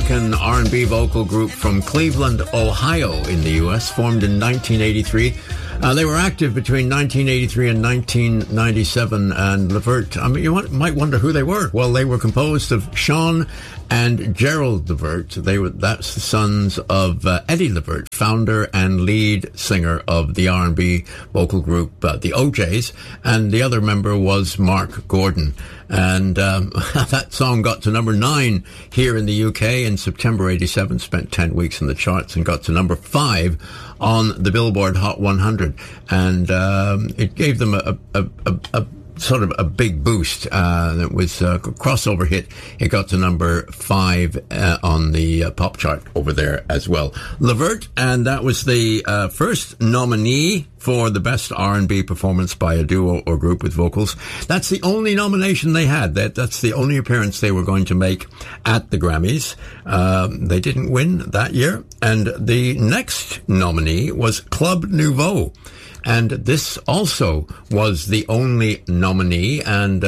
American R&B vocal group from Cleveland, Ohio in the U.S., formed in 1983. They were active between 1983 and 1997, and Levert, you might wonder who they were. Well, they were composed of Sean and Gerald Levert. That's the sons of Eddie Levert, founder and lead singer of the R&B vocal group, the OJs, and the other member was Mark Gordon. And that song got to number 9 here in the UK in September 87, spent 10 weeks in the charts and got to number 5 on the Billboard Hot 100. And it gave them a sort of a big boost. It was a crossover hit. It got to number 5 on the pop chart over there as well. Levert, and that was the first nominee for the best R&B performance by a duo or group with vocals. That's the only nomination they had. That's the only appearance they were going to make at the Grammys. They didn't win that year. And the next nominee was Club Nouveau. And this also was the only nominee, and